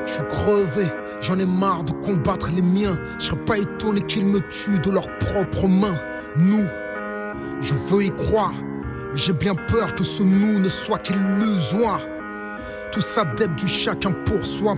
Je suis crevé, j'en ai marre de combattre les miens. Je serais pas étonné qu'ils me tuent de leurs propres mains. Nous, je veux y croire, mais j'ai bien peur que ce nous ne soit qu'illusoire. Tous adeptes du chacun pour soi